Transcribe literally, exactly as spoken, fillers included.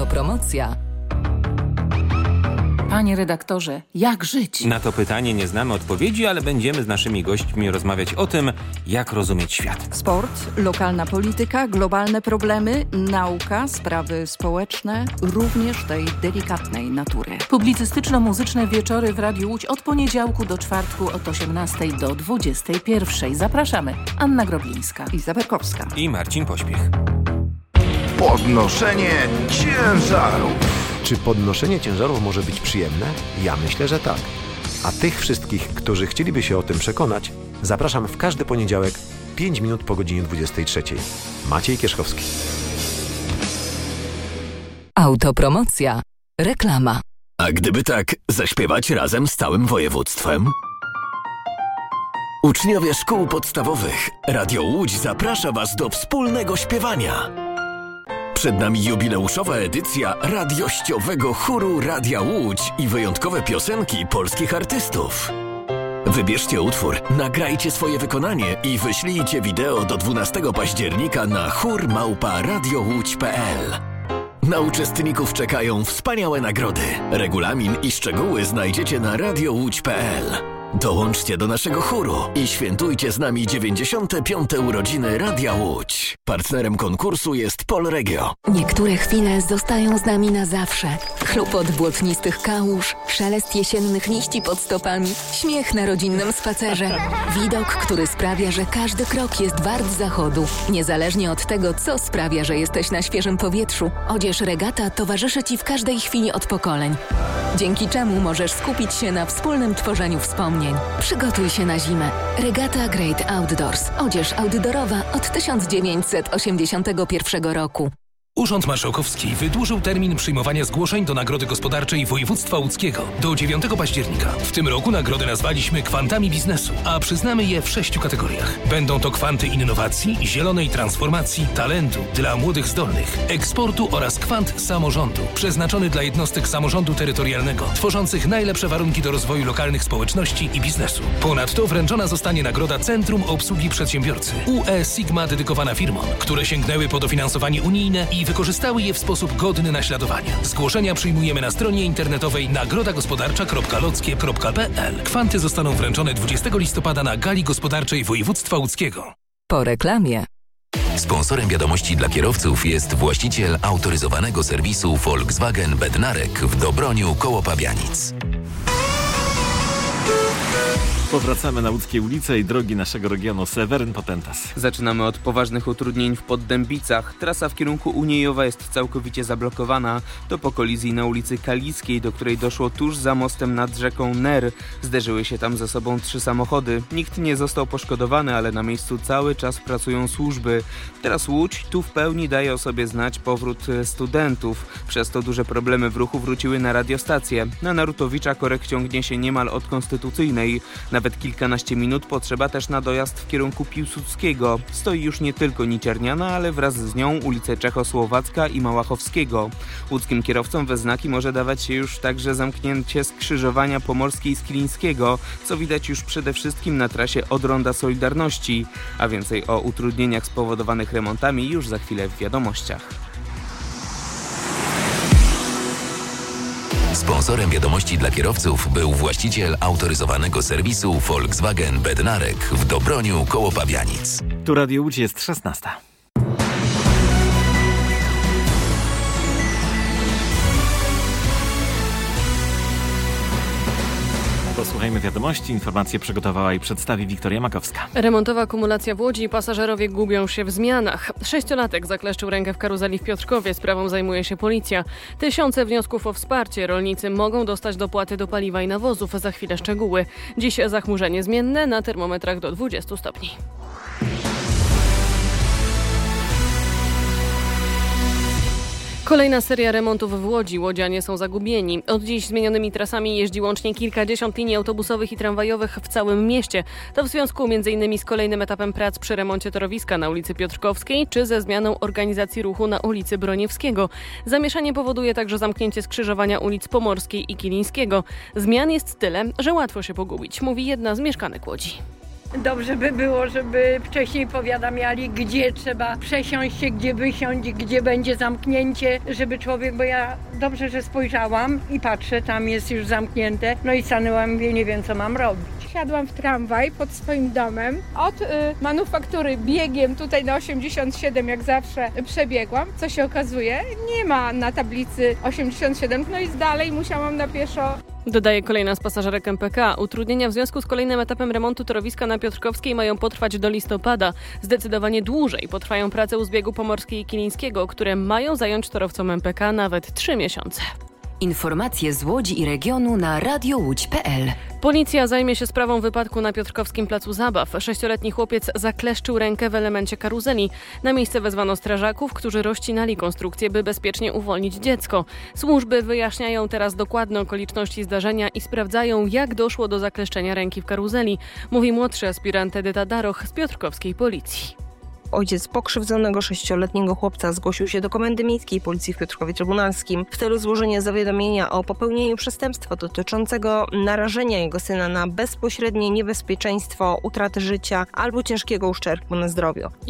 Autopromocja. Panie redaktorze, jak żyć? Na to pytanie nie znamy odpowiedzi, ale będziemy z naszymi gośćmi rozmawiać o tym, jak rozumieć świat. Sport, lokalna polityka, globalne problemy, nauka, sprawy społeczne, również tej delikatnej natury. Publicystyczno-muzyczne wieczory w Radiu Łódź od poniedziałku do czwartku od osiemnastej do dwudziestej pierwszej. Zapraszamy. Anna Groblińska. Iza Berkowska. I Marcin Pośpiech. Podnoszenie ciężarów. Czy podnoszenie ciężarów może być przyjemne? Ja myślę, że tak. A tych wszystkich, którzy chcieliby się o tym przekonać, zapraszam w każdy poniedziałek, pięć minut po godzinie dwudziestej trzeciej. Maciej Kierzchowski. Autopromocja. Reklama. A gdyby tak zaśpiewać razem z całym województwem? Uczniowie szkół podstawowych, Radio Łódź zaprasza Was do wspólnego śpiewania. Przed nami jubileuszowa edycja radiościowego chóru Radia Łódź i wyjątkowe piosenki polskich artystów. Wybierzcie utwór, nagrajcie swoje wykonanie i wyślijcie wideo do dwunastego października na chór małpa radiołódź kropka p l. Na uczestników czekają wspaniałe nagrody. Regulamin i szczegóły znajdziecie na radiołódź kropka p l. Dołączcie do naszego chóru i świętujcie z nami dziewięćdziesiąte piąte urodziny Radia Łódź. Partnerem konkursu jest Polregio. Niektóre chwile zostają z nami na zawsze. Chlupot błotnistych kałuż, szelest jesiennych liści pod stopami, śmiech na rodzinnym spacerze. Widok, który sprawia, że każdy krok jest wart zachodu. Niezależnie od tego, co sprawia, że jesteś na świeżym powietrzu, odzież Regata towarzyszy Ci w każdej chwili od pokoleń. Dzięki czemu możesz skupić się na wspólnym tworzeniu wspomnień. Przygotuj się na zimę. Regata Great Outdoors. Odzież outdoorowa od tysiąc dziewięćset osiemdziesiątego pierwszego roku. Urząd Marszałkowski wydłużył termin przyjmowania zgłoszeń do Nagrody Gospodarczej Województwa Łódzkiego do dziewiątego października. W tym roku nagrody nazwaliśmy kwantami biznesu, a przyznamy je w sześciu kategoriach. Będą to kwanty innowacji, zielonej transformacji, talentu dla młodych zdolnych, eksportu oraz kwant samorządu, przeznaczony dla jednostek samorządu terytorialnego, tworzących najlepsze warunki do rozwoju lokalnych społeczności i biznesu. Ponadto wręczona zostanie nagroda Centrum Obsługi Przedsiębiorcy U E Sigma dedykowana firmom, które sięgnęły po dofinansowanie unijne i wykorzystały je w sposób godny naśladowania. Zgłoszenia przyjmujemy na stronie internetowej nagroda gospodarcza kropka lockie kropka p l. Kwanty zostaną wręczone dwudziestego listopada na Gali Gospodarczej Województwa Łódzkiego. Po reklamie. Sponsorem wiadomości dla kierowców jest właściciel autoryzowanego serwisu Volkswagen Bednarek w Dobroniu koło Pabianic. Powracamy na łódzkie ulice i drogi naszego regionu. Seweryn Potentas. Zaczynamy od poważnych utrudnień w Poddębicach. Trasa w kierunku Uniejowa jest całkowicie zablokowana. To po kolizji na ulicy Kaliskiej, do której doszło tuż za mostem nad rzeką Ner. Zderzyły się tam ze sobą trzy samochody. Nikt nie został poszkodowany, ale na miejscu cały czas pracują służby. Teraz Łódź tu w pełni daje o sobie znać powrót studentów. Przez to duże problemy w ruchu wróciły na radiostację. Na Narutowicza korek ciągnie się niemal od Konstytucyjnej. Nawet kilkanaście minut potrzeba też na dojazd w kierunku Piłsudskiego. Stoi już nie tylko Niciarniana, ale wraz z nią ulice Czechosłowacka i Małachowskiego. Łódzkim kierowcom we znaki może dawać się już także zamknięcie skrzyżowania Pomorskiej i Skilińskiego, co widać już przede wszystkim na trasie od Ronda Solidarności. A więcej o utrudnieniach spowodowanych remontami już za chwilę w wiadomościach. Sponsorem wiadomości dla kierowców był właściciel autoryzowanego serwisu Volkswagen Bednarek w Dobroniu koło Pabianic. Tu Radio Łódź, jest szesnasta. Posłuchajmy wiadomości. Informacje przygotowała i przedstawi Wiktoria Makowska. Remontowa akumulacja w Łodzi i pasażerowie gubią się w zmianach. Sześciolatek zakleszczył rękę w karuzeli w Piotrkowie. Sprawą zajmuje się policja. Tysiące wniosków o wsparcie. Rolnicy mogą dostać dopłaty do paliwa i nawozów. Za chwilę szczegóły. Dziś zachmurzenie zmienne na termometrach do dwudziestu stopni. Kolejna seria remontów w Łodzi. Łodzianie są zagubieni. Od dziś zmienionymi trasami jeździ łącznie kilkadziesiąt linii autobusowych i tramwajowych w całym mieście. To w związku m.in. z kolejnym etapem prac przy remoncie torowiska na ulicy Piotrkowskiej czy ze zmianą organizacji ruchu na ulicy Broniewskiego. Zamieszanie powoduje także zamknięcie skrzyżowania ulic Pomorskiej i Kilińskiego. Zmian jest tyle, że łatwo się pogubić, mówi jedna z mieszkanek Łodzi. dobrze by było, żeby wcześniej powiadamiali, gdzie trzeba przesiąść się, gdzie wysiąść, gdzie będzie zamknięcie, żeby człowiek, bo ja dobrze, że spojrzałam i patrzę, tam jest już zamknięte, no i stanęłam i mówię, nie wiem, co mam robić. Siadłam w tramwaj pod swoim domem. Od y, manufaktury biegiem tutaj na osiemdziesiąt siedem jak zawsze przebiegłam. Co się okazuje, nie ma na tablicy osiemdziesiąt siedem, no i dalej musiałam na pieszo. Dodaje kolejna z pasażerek M P K. Utrudnienia w związku z kolejnym etapem remontu torowiska na Piotrkowskiej mają potrwać do listopada. Zdecydowanie dłużej potrwają prace u zbiegu Pomorskiej i Kilińskiego, które mają zająć torowcom M P K nawet trzy miesiące. Informacje z Łodzi i regionu na radio łódź kropka p l. Policja zajmie się sprawą wypadku na Piotrkowskim placu zabaw. Sześcioletni chłopiec zakleszczył rękę w elemencie karuzeli. Na miejsce wezwano strażaków, którzy rozcinali konstrukcję, by bezpiecznie uwolnić dziecko. Służby wyjaśniają teraz dokładne okoliczności zdarzenia i sprawdzają, jak doszło do zakleszczenia ręki w karuzeli, mówi młodszy aspirant Edyta Daroch z piotrkowskiej policji. Ojciec pokrzywdzonego sześcioletniego chłopca zgłosił się do Komendy Miejskiej Policji w Piotrkowie Trybunalskim w celu złożenia zawiadomienia o popełnieniu przestępstwa dotyczącego narażenia jego syna na bezpośrednie niebezpieczeństwo utraty życia albo ciężkiego uszczerbku na zdrowiu.